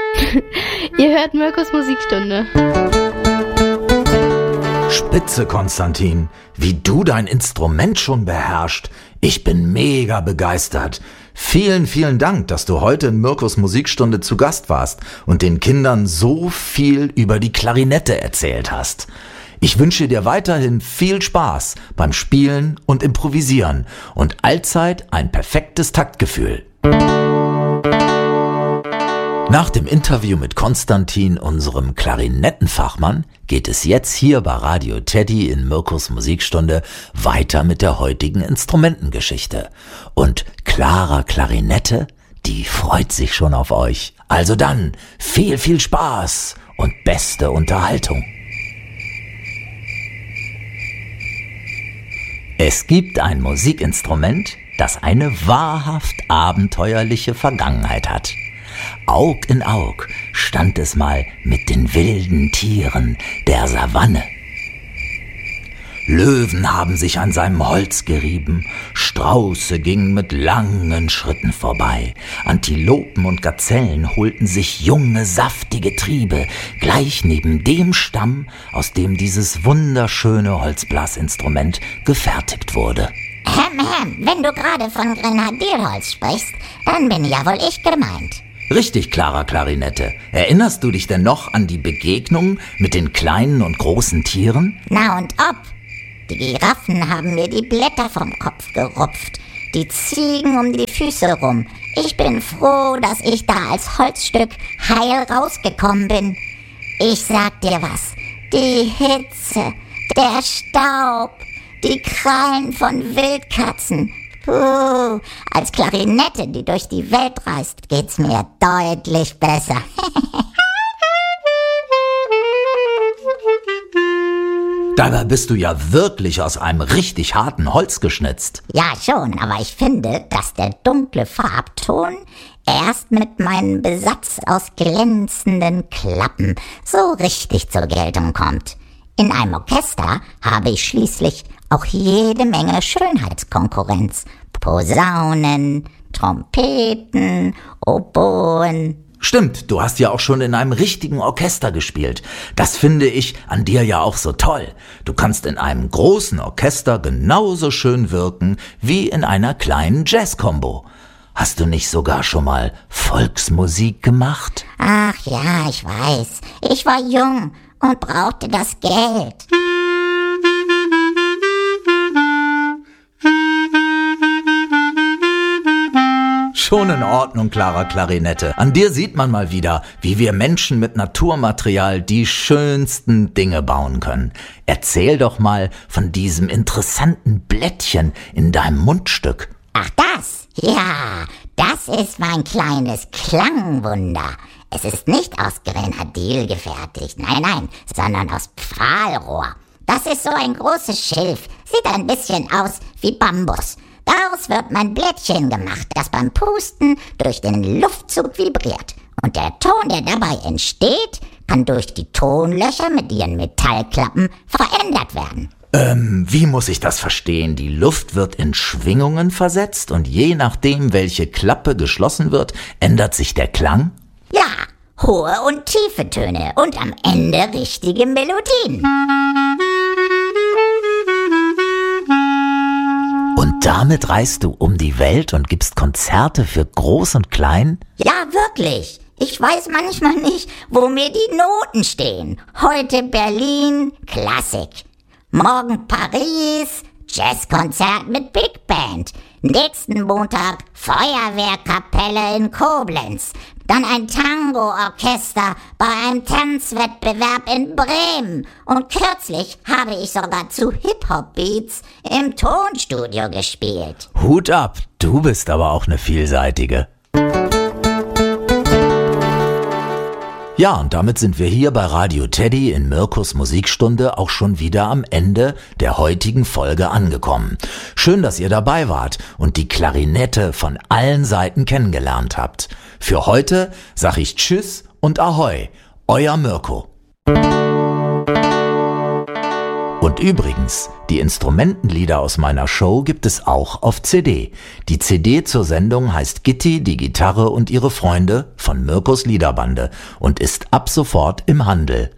Ihr hört Mirkos Musikstunde. Spitze, Konstantin, wie du dein Instrument schon beherrschst. Ich bin mega begeistert. Vielen, vielen Dank, dass du heute in Mirkos Musikstunde zu Gast warst und den Kindern so viel über die Klarinette erzählt hast. Ich wünsche dir weiterhin viel Spaß beim Spielen und Improvisieren und allzeit ein perfektes Taktgefühl. Nach dem Interview mit Konstantin, unserem Klarinettenfachmann, geht es jetzt hier bei Radio Teddy in Mirkos Musikstunde weiter mit der heutigen Instrumentengeschichte. Und Clara Klarinette, die freut sich schon auf euch. Also dann, viel, viel Spaß und beste Unterhaltung. Es gibt ein Musikinstrument, das eine wahrhaft abenteuerliche Vergangenheit hat. Aug in Aug stand es mal mit den wilden Tieren der Savanne. Löwen haben sich an seinem Holz gerieben, Strauße gingen mit langen Schritten vorbei, Antilopen und Gazellen holten sich junge, saftige Triebe, gleich neben dem Stamm, aus dem dieses wunderschöne Holzblasinstrument gefertigt wurde. Wenn du gerade von Grenadierholz sprichst, dann bin ja wohl ich gemeint. Richtig, Clara Klarinette. Erinnerst du dich denn noch an die Begegnung mit den kleinen und großen Tieren? Na und ob? Die Giraffen haben mir die Blätter vom Kopf gerupft, die Ziegen um die Füße rum. Ich bin froh, dass ich da als Holzstück heil rausgekommen bin. Ich sag dir was, die Hitze, der Staub, die Krallen von Wildkatzen. Als Klarinette, die durch die Welt reist, geht's mir deutlich besser. Dabei bist du ja wirklich aus einem richtig harten Holz geschnitzt. Ja schon, aber ich finde, dass der dunkle Farbton erst mit meinem Besatz aus glänzenden Klappen so richtig zur Geltung kommt. In einem Orchester habe ich schließlich auch jede Menge Schönheitskonkurrenz. Posaunen, Trompeten, Oboen. Stimmt, du hast ja auch schon in einem richtigen Orchester gespielt. Das finde ich an dir ja auch so toll. Du kannst in einem großen Orchester genauso schön wirken wie in einer kleinen Jazz-Kombo. Hast du nicht sogar schon mal Volksmusik gemacht? Ach ja, ich weiß. Ich war jung und brauchte das Geld. Schon in Ordnung, Clara Klarinette. An dir sieht man mal wieder, wie wir Menschen mit Naturmaterial die schönsten Dinge bauen können. Erzähl doch mal von diesem interessanten Blättchen in deinem Mundstück. Ach das? Ja, das ist mein kleines Klangwunder. Es ist nicht aus Grenadil gefertigt, nein, sondern aus Pfahlrohr. Das ist so ein großes Schilf, sieht ein bisschen aus wie Bambus. Daraus wird mein Blättchen gemacht, das beim Pusten durch den Luftzug vibriert. Und der Ton, der dabei entsteht, kann durch die Tonlöcher mit ihren Metallklappen verändert werden. Wie muss ich das verstehen? Die Luft wird in Schwingungen versetzt und je nachdem, welche Klappe geschlossen wird, ändert sich der Klang? Ja, hohe und tiefe Töne und am Ende richtige Melodien. Und damit reist du um die Welt und gibst Konzerte für Groß und Klein? Ja, wirklich. Ich weiß manchmal nicht, wo mir die Noten stehen. Heute Berlin, Klassik. Morgen Paris, Jazzkonzert mit Big Band. Nächsten Montag Feuerwehrkapelle in Koblenz. Dann ein Tango-Orchester bei einem Tanzwettbewerb in Bremen. Und kürzlich habe ich sogar zu Hip-Hop-Beats im Tonstudio gespielt. Hut ab, du bist aber auch eine Vielseitige. Ja, und damit sind wir hier bei Radio Teddy in Mirkos Musikstunde auch schon wieder am Ende der heutigen Folge angekommen. Schön, dass ihr dabei wart und die Klarinette von allen Seiten kennengelernt habt. Für heute sag ich Tschüss und Ahoi, euer Mirko. Und Und übrigens, die Instrumentenlieder aus meiner Show gibt es auch auf CD. Die CD zur Sendung heißt Gitti, die Gitarre und ihre Freunde von Mirkus Liederbande und ist ab sofort im Handel.